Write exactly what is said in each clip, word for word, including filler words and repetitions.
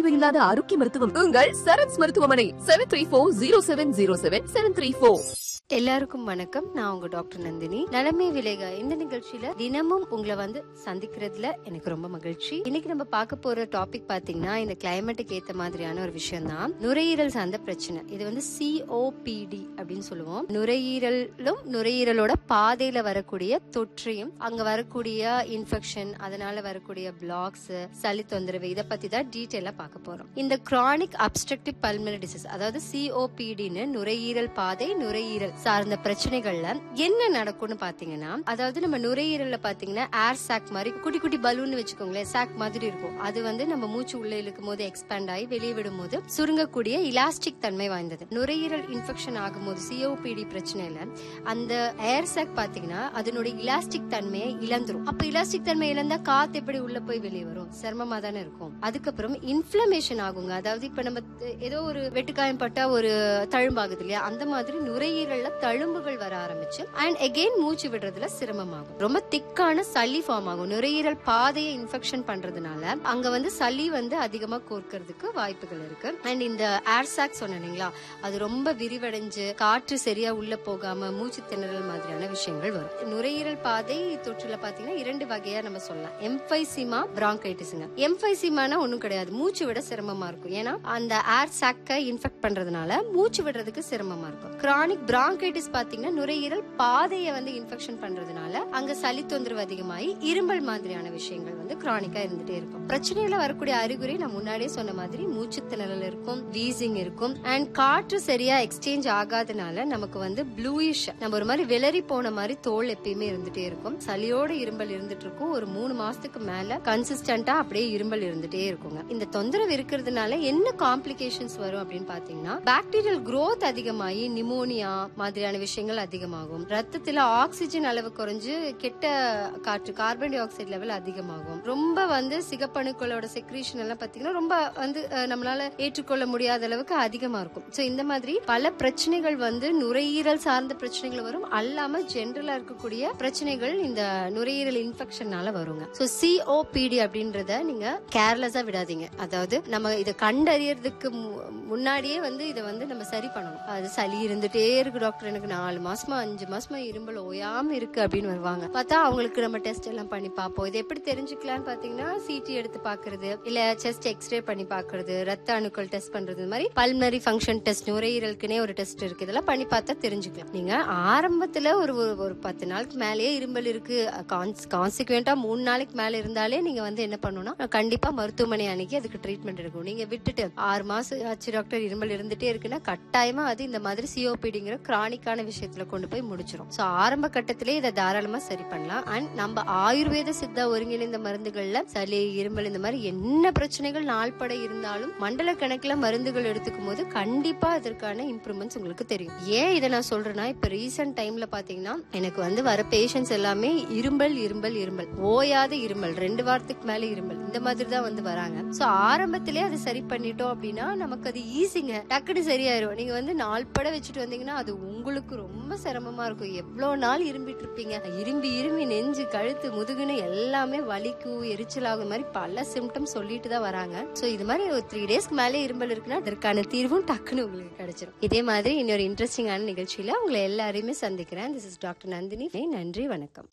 விளைவு இல்லாத ஆரோக்கிய மருத்துவம் உங்கள் சரண்ஸ் மருத்துவமனை. Seven three four zero seven zero seven seven three four. எல்லாருக்கும் வணக்கம். நான் உங்க டாக்டர் நந்தினி. நலமே விளைக இந்த நிகழ்ச்சியில தினமும் உங்களை வந்து சந்திக்கிறதுல எனக்கு ரொம்ப மகிழ்ச்சி. இன்னைக்கு நம்ம பார்க்க போற டாபிக் பாத்தீங்கன்னா இந்த கிளைமேட்டுக்கு ஏத்த மாதிரியான ஒரு விஷயம் தான் நுரையீரல் சார்ந்த பிரச்சனை. இது வந்து சி ஓ பி டி அப்படின்னு சொல்லுவோம். நுரையீரலும் நுரையீரலோட பாதையில வரக்கூடிய தொற்றையும் அங்க வரக்கூடிய இன்ஃபெக்ஷன், அதனால வரக்கூடிய பிளாக்ஸ், சளி தொந்தரவு, இதை பத்தி தான் டீட்டெயிலா பார்க்க போறோம். இந்த கிரானிக் அப்ஸ்ட்ரக்டிவ் பல்மனரி டிசீஸ், அதாவது சி ஓ பி டின்னு நுரையீரல் பாதை நுரையீரல் சார்ந்த பிரச்சனைகள்ல என்ன நடக்கும்னு பாத்தீங்கன்னா, அதாவது நம்ம நுரையீரல்ல பாத்தீங்கன்னா ஏர் சாக் மாதிரி குட்டி குட்டி பலூன் வச்சுக்கோங்களேன், சாக் மாதிரி இருக்கும். அது வந்து நம்ம மூச்சு உள்ள இழுக்கும் போது எக்ஸ்பேண்ட் ஆகி வெளியே விடும் போது சுருங்கக்கூடிய இலாஸ்டிக் தன்மை வாய்ந்தது. நுரையீரல் இன்ஃபெக்ஷன் ஆகும் போது சி ஓ பி டி பிரச்சனையில அந்த ஏர் சாக் பாத்தீங்கன்னா அதனுடைய இலாஸ்டிக் தன்மையை இழந்துரும். அப்ப இலாஸ்டிக் தன்மை இழந்தா காத்து எப்படி உள்ள போய் வெளியே வரும்? சிரமமா தானே இருக்கும். அதுக்கப்புறம் இன்ஃபிளமேஷன் ஆகுங்க. அதாவது இப்ப நம்ம ஏதோ ஒரு வெட்டுக்காயம் பட்டா ஒரு தழும்பாகுது இல்லையா, அந்த மாதிரி நுரையீரல்ல தழும்புகள் வர ஆரம்பிச்சு அண்ட் அகைன் மூச்சு விடுறதுல சிரமமாகும். ரொம்ப திக்கான சளி ஃபார்ம் ஆகும். நுரையீரல் பாதையை இன்ஃபெக்ஷன் பண்றதுனால அங்க வந்து சளி வந்து அதிகமா கோர்க்கிறதுக்கு வாய்ப்புகள் இருக்கு. அண்ட் இந்த ஏர் சாக் சொன்னீங்களா, அது ரொம்ப விரிவடைஞ்சு காற்று சரியா உள்ள போகாம மூச்சு திணறல் மாதிரியான விஷயங்கள் வரும். நுரையீரல் பாதை தொற்றுல பாத்தீங்கன்னா இரண்டு வகையா நம்ம சொல்லலாம். எம்பைசிமா, பிராங்கைட்டிஸ்ங்க. எம்பைசிமானா ஒண்ணும் கிடையாது, மூச்சு விட சிரமமா இருக்கும். ஏன்னா அந்த ஏர் சாக்கை இன்ஃபெக்ட் பண்றதுனால மூச்சு விடுறதுக்கு சிரமமா இருக்கும். கிரானிக் பிராங்கைட்டிஸ் பாத்தீங்கன்னா நுரையீரல் பாதையை வந்து இன்ஃபெக்ஷன் பண்றதுனால அங்க சளி தொந்தரவு அதிகமாகி இருமல் மாதிரியான விஷயங்கள் வந்து கிரானிக்கா இருந்துட்டே இருக்கும். பிரச்சனையில வரக்கூடிய அறிகுறி நான் முன்னாடியே சொன்ன மாதிரி மூச்சு திணறல் இருக்கும், வீசிங் இருக்கும் அண்ட் காற்று சரியா எக்ஸ்சேஞ்ச் ஆகாதனால நமக்கு வந்து ப்ளூயிஷ், நம்ம ஒரு மாதிரி வெளரி போன மாதிரி தோல் எப்பயுமே இருந்துட்டே இருக்கும். சளியோட இரும்பல் இருந்துட்டு இருக்கும். ஒரு மூணு மாசத்துக்கு மேல கன்சிஸ்டன்டா அப்படியே இரும்பல் இருந்துட்டே இருக்குங்க. இந்த தொந்தரவு இருக்கிறதுனால என்ன காம்ப்ளிகேஷன்ஸ் வரும் அப்படின்னு பாத்தீங்கன்னா, பாக்டீரியல் growth அதிகமாகி நிமோனியா மாதிரியான விஷயங்கள் அதிகமாகும். ரத்தத்துல ஆக்சிஜன் அளவு குறைஞ்சு கெட்ட காற்று, கார்பன் டை ஆக்சைடு லெவல் அதிகமாகும். ரொம்ப வந்து சிகப்பணுக்களோட செக்ரீஷன் எல்லாம் பாத்தீங்கன்னா ரொம்ப வந்து நம்மளால ஏற்றுக்கொள்ள முடியாத அளவுக்கு அதிகமா இருக்கும். சோ இந்த மாதிரி பல பிரச்சனைகள் வந்து நுரையீரல் சார்ந்த பிரச்சனைகள் வரும். அல்லாம ஜெனரலா இருக்கக்கூடிய பிரச்சனைகள் இந்த நுரையீரல் இன்ஃபெக்ஷனால வருங்க. So C O B D அப்படின்றத நீங்க கேர்லெஸ்ஸா விடாதீங்க. அதாவது நம்ம இதை கண்டறியறதுக்கு முன்னாடியே வந்து இதை வந்து நம்ம சரி பண்ணணும். அது சளி இருந்துட்டே இருக்கு டாக்டர், எனக்கு நாலு மாசமா அஞ்சு மாசமா இரும்பல் ஓயாம இருக்கு அப்படின்னு வருவாங்க. பார்த்தா அவங்களுக்கு நம்ம டெஸ்ட் எல்லாம் பண்ணி பார்ப்போம். இது எப்படி தெரிஞ்சுக்கலாம்னு பாத்தீங்கன்னா, சிடி எடுத்து பாக்குறது, இல்ல செஸ்ட் எக்ஸ்ரே பண்ணி பாக்குறது, ரத்த அணுக்கள் டெஸ்ட் பண்றது, இந்த மாதிரி பல்மனரி ஃபங்க்ஷன் டெஸ்ட், நுரையீரலுக்குனே ஒரு டெஸ்ட் இருக்கு. இதெல்லாம் பண்ணி பார்த்தா தெரிஞ்சுக்கலாம். நீங்க ஆரம்பத்துல ஒரு ஒரு பத்து நாளுக்கு மேலேயே இரும்பல் இருக்கு, கான்சிக்வெண்டா மூணு நாளைக்கு மேல இருந்தாலே நீங்க வந்து என்ன பண்ணணும்னா கண்டிப்பா மருத்துவமனை அன்னைக்கு அதுக்கு ட்ரீட்மெண்ட் எடுக்கணும். நீங்க விட்டுட்டு ஆறு மாசம் ஆச்சு டாக்டர் இரும்பல் இருந்துட்டே இருக்குன்னா கட்டாயமா அது இந்த மாதிரி சிஓபிடிங்கிற கிரானிக்கான விஷயத்துல கொண்டு போய் முடிச்சிடும். சோ ஆரம்ப கட்டத்திலே இதை தாராளமா சரி பண்ணலாம். அண்ட் நம்ம ஆயுர்வேத சித்தா ஒருங்கிணைந்த மருந்துகள்ல சளி, இருமல், இந்த மாதிரி என்ன பிரச்சனைகள் நாள்பட இருந்தாலும் மண்டல கணக்குல மருந்துகள் எடுத்துக்கும் போது கண்டிப்பா அதற்கான இம்ப்ரூவ்மெண்ட்ஸ் உங்களுக்கு தெரியும். ஏன் இதை நான் சொல்றேன்னா, இப்ப ரீசெண்ட் டைம்ல பாத்தீங்கன்னா எனக்கு வந்து வர பேஷண்ட்ஸ் எல்லாமே இரும்பல் இரும்பல் இரும்பல் ஓயாத இருமல், ரெண்டு வாரத்துக்கு மேல இருமல், இந்த மாதிரி தான் வந்து வராங்க. சோ ஆரம்பத்திலே அதை சரி பண்ணிட்டோம் அப்படின்னா நமக்கு அது ஈஸிங்க, டக்குனு சரியாயிரும். நீங்க வந்து நாள் பட வச்சுட்டு வந்தீங்கன்னா அது உங்களுக்கு ரொம்ப சிரமமா இருக்கும். எவ்வளவு நாள் இரும்பிட்டு இருப்பீங்க, இரும்பி இரும்பி நெஞ்சு, கழுத்து, முதுகுன்னு எல்லாமே வலிக்கும், எரிச்சலாகும், மாதிரி பல சிம்டம்ஸ் சொல்லிட்டு தான் வராங்க. சோ இது மாதிரி ஒரு த்ரீ டேஸ்க்கு மேலே இரும்பல் இருக்குன்னா அதற்கான தீர்வும் டக்குன்னு உங்களுக்கு கிடைச்சிடும். இதே மாதிரி இன்னொரு இன்ட்ரெஸ்டிங்கான நிகழ்ச்சியில உங்களை எல்லாரையுமே சந்திக்கிறேன். This is doctor Nandini. நன்றி, வணக்கம்.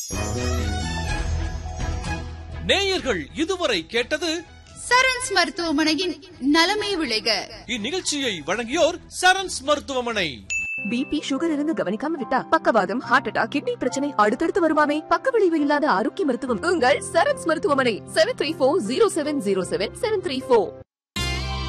நேயர்கள் இதுவரை கேட்டது சரண்ஸ் மருத்துவமனையின் நலமே விளைக. இந்நிகழ்ச்சியை வழங்கியோர் சரண்ஸ் மருத்துவமனை. பிபி, சுகர் இருந்து கவனிக்காம விட்டா பக்கவாதம், ஹார்ட் அட்டாக், கிட்னி பிரச்சனை அடுத்தடுத்து வருமாமே. பக்க விளைவு இல்லாத ஆரோக்கிய மருத்துவம் உங்கள் சரண்ஸ் மருத்துவமனை. Seven three four zero seven zero seven seven three four.